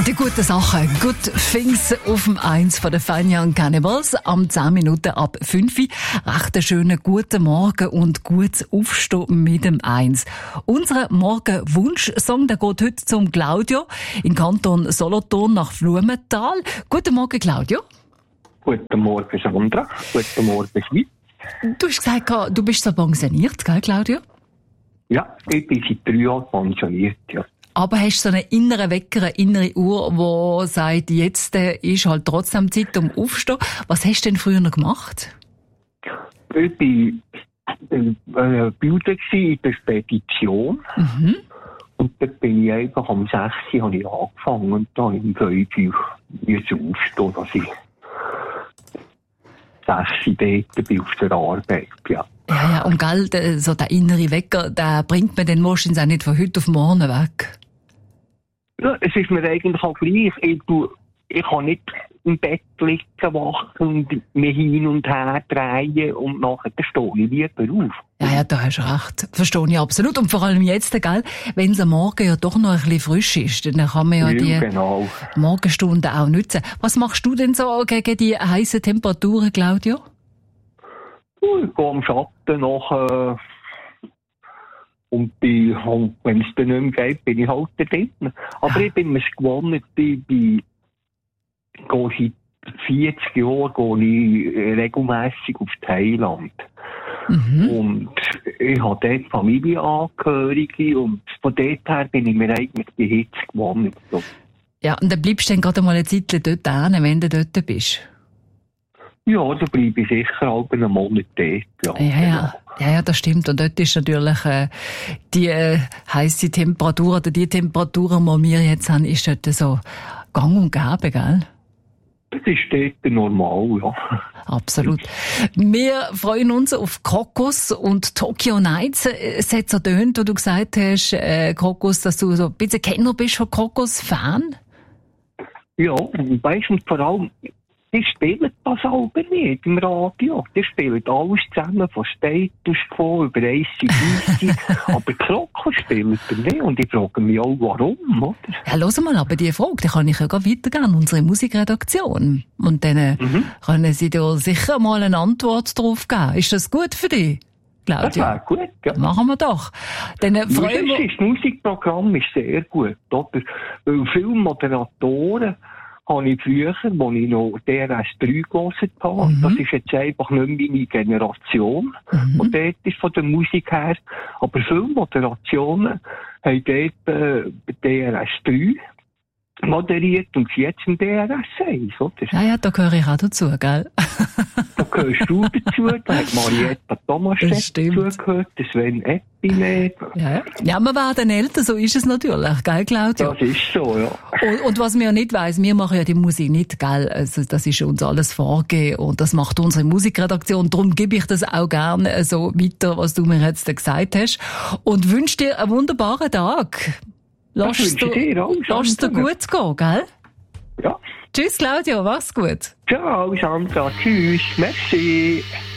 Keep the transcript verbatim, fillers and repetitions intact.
Die guten Sachen, Good Things auf dem eins von den Fun Young Cannibals am zehn Minuten ab fünf. Recht einen schönen guten Morgen und gutes Aufstehen mit dem eins. Unser Morgenwunsch-Song, der geht heute zum Claudio in Kanton Solothurn nach Blumenthal. Guten Morgen, Claudio. Guten Morgen, Sandra. Guten Morgen, Schweiz. Du hast gesagt, du bist so pensioniert, gell, Claudio? Ja, ich bin seit drei Jahren pensioniert, ja. Aber hast du so einen inneren Wecker, eine innere Uhr, die sagt, jetzt äh, ist halt trotzdem Zeit um aufzustehen. Was hast du denn früher noch gemacht? Ich war äh, Bilder in der Spedition. Mhm. Und dann bin ich einfach am sechs Uhr habe ich angefangen und dann im fünf Uhr aufstehen, dass ich sechs Uhr dort bin auf der Arbeit, ja. Ja, ja, und gell, der, so der innere Wecker, der bringt man dann wahrscheinlich auch nicht von heute auf morgen weg. Ja, es ist mir eigentlich auch gleich. Ich, tu, ich kann nicht im Bett liegen, wachen und mich hin und her drehen und nachher stehe ich lieber auf. Ja, ja, da hast du recht. Verstehe ich absolut. Und vor allem jetzt, gell, wenn es am Morgen ja doch noch ein bisschen frisch ist, dann kann man ja, ja die genau. Morgenstunden auch nutzen. Was machst du denn so gegen die heissen Temperaturen, Claudio? Ich gehe am Schatten nach, äh, und, bin, und wenn es dann nicht mehr geht, bin ich halt da drin. Aber ja. Ich bin mir gewohnt, ich bin, gehe seit vierzig Jahren gehe ich regelmässig auf Thailand. Mhm. Und ich habe dort Familienangehörige und von dort her bin ich mir eigentlich die Hitze gewohnt. So. Ja, und dann bleibst du dann gerade mal eine Zeit dort hin, wenn du dort bist? Ja, da bleibe ich sicher auch einen Monat dort. Ja, ja, ja. Ja, ja, das stimmt. Und dort ist natürlich äh, die äh, heisse Temperatur oder die Temperatur, die wir jetzt haben, ist dort so gang und gäbe, gell? Das ist dort normal, ja. Absolut. Wir freuen uns auf Krokus und Tokyo Nights. Es hat so tönt, wo du gesagt hast, äh, Krokus, dass du so ein bisschen Kenner bist von Krokus-Fan. Ja, weißt du, vor allem, die spielen das aber nicht im Radio. Die spielen alles zusammen, von Status Quo über A C D C. Aber Krokus spielen die nicht. Und ich frage mich auch, warum, oder? Ja, hör mal, aber die Frage, die kann ich ja gar weitergeben an unsere Musikredaktion. Und dann mhm. können sie dir sicher mal eine Antwort drauf geben. Ist das gut für dich, Claudio? Das wäre gut, ja. Machen wir doch. Dann äh, freuen wir... Das Musikprogramm ist sehr gut, oder? Weil viele Moderatoren habe ich früher, als ich noch D R S drei gehört habe. Mhm. Das ist jetzt einfach nicht mehr meine Generation. Mhm. Und dort ist von der Musik her. Aber viele Moderationen haben dort äh, D R S drei moderiert und jetzt im D R S eins, oder? Ja, ja, da gehöre ich auch dazu, gell? Da gehörst du dazu, da hat Marietta Thomas dazugehört, Sven Eppinet. Ja, ja, wir werden älter, so ist es natürlich, gell, Claudio? Das ist so, ja. Und, und was wir ja nicht weiss, wir machen ja die Musik nicht, gell? Also, das ist uns alles vorgegeben und das macht unsere Musikredaktion. Darum gebe ich das auch gerne so weiter, was du mir jetzt gesagt hast. Und wünsche dir einen wunderbaren Tag. Lass es dir, dir gut gehen, gell? Ja. Tschüss, Claudio, mach's gut. Ciao, Sandra. Tschüss. Merci.